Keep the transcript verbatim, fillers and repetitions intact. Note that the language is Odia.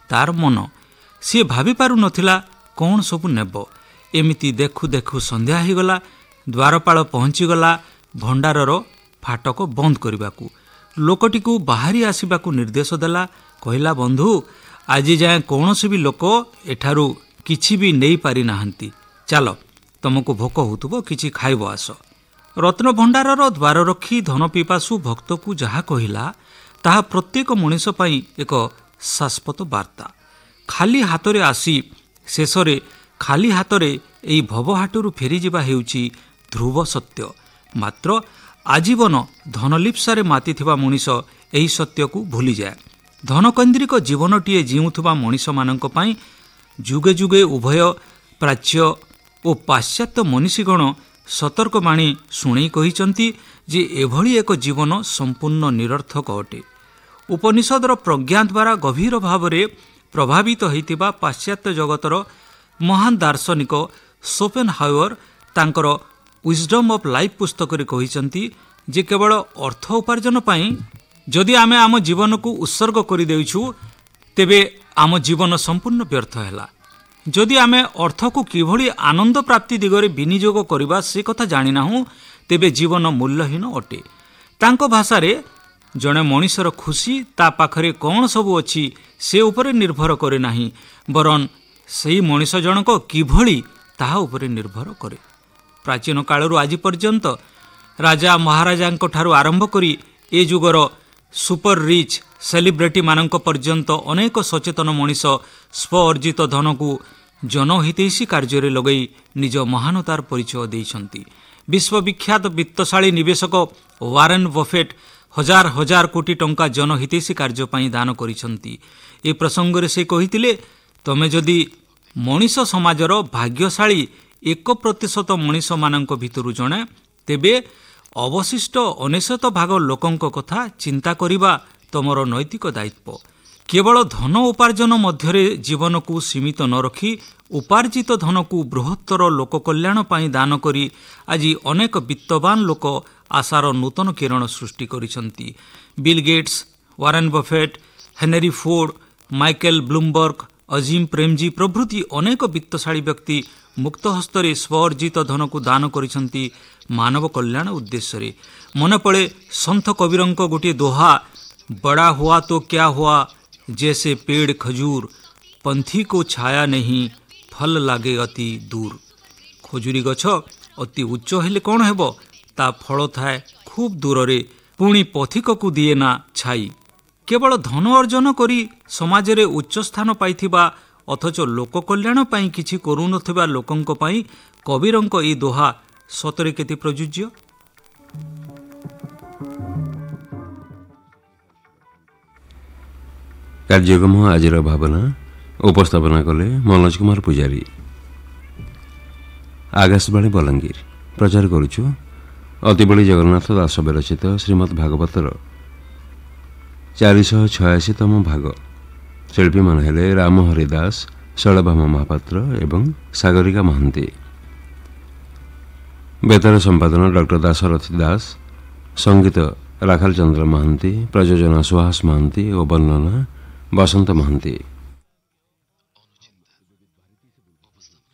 ତାର ମନ। ସିଏ ଭାବି ପାରୁନଥିଲା କ'ଣ ସବୁ ନେବ। ଏମିତି ଦେଖୁ ଦେଖୁ ସନ୍ଧ୍ୟା ହୋଇଗଲା। ଦ୍ୱାରପାଳ ପହଞ୍ଚିଗଲା ଭଣ୍ଡାରର ଫାଟକ ବନ୍ଦ କରିବାକୁ। ଲୋକଟିକୁ ବାହାରି ଆସିବାକୁ ନିର୍ଦ୍ଦେଶ ଦେଲା। କହିଲା, ବନ୍ଧୁ, ଆଜି ଯାଏଁ କୌଣସି ବି ଲୋକ ଏଠାରୁ କିଛି ବି ନେଇପାରି ନାହାନ୍ତି। ଚାଲ, ତମକୁ ଭୋକ ହେଉଥିବ, କିଛି ଖାଇବ ଆସ। ରତ୍ନଭଣ୍ଡାରର ଦ୍ୱାରରକ୍ଷୀ ଧନପିପାସୁ ଭକ୍ତକୁ ଯାହା କହିଲା ତାହା ପ୍ରତ୍ୟେକ ମଣିଷ ପାଇଁ ଏକ ଶାଶ୍ୱତ ବାର୍ତ୍ତା। ଖାଲି ହାତରେ ଆସି ଶେଷରେ ଖାଲି ହାତରେ ଏହି ଭବହାଟରୁ ଫେରିଯିବା ହେଉଛି ଧ୍ରୁବ ସତ୍ୟ। ମାତ୍ର ଆଜୀବନ ଧନଲିପ୍ସାରେ ମାତିଥିବା ମଣିଷ ଏହି ସତ୍ୟକୁ ଭୁଲିଯାଏ। ଧନକୈନ୍ଦ୍ରିକ ଜୀବନଟିଏ ଜିଉଁଥିବା ମଣିଷମାନଙ୍କ ପାଇଁ ଯୁଗେ ଯୁଗେ ଉଭୟ ପ୍ରାଚ୍ୟ ଓ ପାଶ୍ଚାତ୍ୟ ମନୀଷୀଗଣ ସତର୍କବାଣୀ ଶୁଣେଇ କହିଛନ୍ତି ଯେ ଏଭଳି ଏକ ଜୀବନ ସମ୍ପୂର୍ଣ୍ଣ ନିରର୍ଥକ ଅଟେ। ଉପନିଷଦର ପ୍ରଜ୍ଞା ଦ୍ୱାରା ଗଭୀର ଭାବରେ ପ୍ରଭାବିତ ହୋଇଥିବା ପାଶ୍ଚାତ୍ୟ ଜଗତର ମହାନ ଦାର୍ଶନିକ ସୋପେନ୍ ହାୱର ତାଙ୍କର ୱିଜଡମ୍ ଅଫ୍ ଲାଇଫ୍ ପୁସ୍ତକରେ କହିଛନ୍ତି ଯେ କେବଳ ଅର୍ଥ ଉପାର୍ଜନ ପାଇଁ ଯଦି ଆମେ ଆମ ଜୀବନକୁ ଉତ୍ସର୍ଗ କରିଦେଉଛୁ ତେବେ ଆମ ଜୀବନ ସମ୍ପୂର୍ଣ୍ଣ ବ୍ୟର୍ଥ ହେଲା। ଯଦି ଆମେ ଅର୍ଥକୁ କିଭଳି ଆନନ୍ଦ ପ୍ରାପ୍ତି ଦିଗରେ ବିନିଯୋଗ କରିବା ସେ କଥା ଜାଣିନାହୁଁ ତେବେ ଜୀବନ ମୂଲ୍ୟହୀନ ଅଟେ। ତାଙ୍କ ଭାଷାରେ ଜଣେ ମଣିଷର ଖୁସି ତା ପାଖରେ କ'ଣ ସବୁ ଅଛି ସେ ଉପରେ ନିର୍ଭର କରେ ନାହିଁ, ବରଂ ସେହି ମଣିଷ ଜଣକ କିଭଳି ତାହା ଉପରେ ନିର୍ଭର କରେ। ପ୍ରାଚୀନ କାଳରୁ ଆଜି ପର୍ଯ୍ୟନ୍ତ ରାଜା ମହାରାଜାଙ୍କ ଠାରୁ ଆରମ୍ଭ କରି ଏ ଯୁଗର ସୁପର ରିଚ୍ ସେଲିବ୍ରିଟିମାନଙ୍କ ପର୍ଯ୍ୟନ୍ତ ଅନେକ ସଚେତନ ମଣିଷ ସ୍ୱ ଅର୍ଜିତ ଧନକୁ ଜନହିତୈଷୀ କାର୍ଯ୍ୟରେ ଲଗାଇ ନିଜ ମହାନତାର ପରିଚୟ ଦେଇଛନ୍ତି। ବିଶ୍ୱବିଖ୍ୟାତ ବିତ୍ତଶାଳୀ ନିବେଶକ ୱାରେନ୍ ବଫେଟ୍ ହଜାର ହଜାର କୋଟି ଟଙ୍କା ଜନହିତୈଷୀ କାର୍ଯ୍ୟ ପାଇଁ ଦାନ କରିଛନ୍ତି। ଏ ପ୍ରସଙ୍ଗରେ ସେ କହିଥିଲେ, ତମେ ଯଦି ମଣିଷ ସମାଜର ଭାଗ୍ୟଶାଳୀ ଏକ ପ୍ରତିଶତ ମଣିଷମାନଙ୍କ ଭିତରୁ ଜଣେ ତେବେ ଅବଶିଷ୍ଟ ଅନେଶତ ଭାଗ ଲୋକଙ୍କ କଥା ଚିନ୍ତା କରିବା ତମର ନୈତିକ ଦାୟିତ୍ୱ। କେବଳ ଧନ ଉପାର୍ଜନ ମଧ୍ୟରେ ଜୀବନକୁ ସୀମିତ ନ ରଖି ଉପାର୍ଜିତ ଧନକୁ ବୃହତ୍ତର ଲୋକକଲ୍ୟାଣ ପାଇଁ ଦାନ କରି ଆଜି ଅନେକ ବିତ୍ତବାନ ଲୋକ ଆଶାର ନୂତନ କିରଣ ସୃଷ୍ଟି କରିଛନ୍ତି। Bill Gates, Warren buffet, Henry Ford, Michael Bloomberg, Azim Premji ପ୍ରଭୃତି ଅନେକ ବିତ୍ତଶାଳୀ ବ୍ୟକ୍ତି ମୁକ୍ତ ହସ୍ତରେ ସ୍ୱଅର୍ଜିତ ଧନକୁ ଦାନ କରିଛନ୍ତି ମାନବ କଲ୍ୟାଣ ଉଦ୍ଦେଶ୍ୟରେ। ମନେପଡ଼େ ସନ୍ଥ କବିରଙ୍କ ଗୋଟିଏ ଦୋହା, ବଡ଼ା ହୁଆ ତ କ୍ୟା ହୁଆ ଜେସେ ପେଡ଼ ଖଜୁର, ପନ୍ଥୀ କୋ ଛାୟା ନେହିଁ ଫଲ ଲାଗେ ଅତି ଦୂର। ଖଜୁରୀ ଗଛ ଅତି ଉଚ୍ଚ ହେଲେ କ'ଣ ହେବ, ତା ଫଳ ଥାଏ ଖୁବ୍ ଦୂରରେ, ପୁଣି ପଥିକକୁ ଦିଏ ନା ଛାଇ। କେବଳ ଧନ ଅର୍ଜନ କରି ସମାଜରେ ଉଚ୍ଚ ସ୍ଥାନ ପାଇଥିବା ଅଥଚ ଲୋକ କଲ୍ୟାଣ ପାଇଁ କିଛି କରୁନଥିବା ଲୋକଙ୍କ ପାଇଁ କବିରଙ୍କ ଏହି ଦୋହା ସତରେ କେତେ ପ୍ରଯୁଜ୍ୟ। କାର୍ଯ୍ୟକ୍ରମ ଆଜିର ଭାବନା ଉପସ୍ଥାପନା କଲେ ମନୋଜ କୁମାର ପୂଜାରୀ। ଆକାଶବାଣୀ ବଲାଙ୍ଗୀର ପ୍ରଚାର କରୁଛୁ ଅତିବଳି ଜଗନ୍ନାଥ ଦାସ ବିରଚିତ ଶ୍ରୀମଦ୍ ଭାଗବତର ଚାରିଶହ ଛୟାଅଶୀତମ ଭାଗ। ଶିଳ୍ପୀମାନେ ହେଲେ ରାମହରି ଦାସ, ଶୈଳଭାମ ମହାପାତ୍ର ଏବଂ ସାଗରିକା ମହାନ୍ତି। ବେତାର ସମ୍ପାଦନ ଡକ୍ଟର ଦାଶରଥୀ ଦାସ, ସଙ୍ଗୀତ ରାଖାଲ ଚନ୍ଦ୍ର ମହାନ୍ତି, ପ୍ରଯୋଜନା ସୁହାସ ମହାନ୍ତି ଓ ବର୍ଣ୍ଣନା ବସନ୍ତ ମହାନ୍ତି।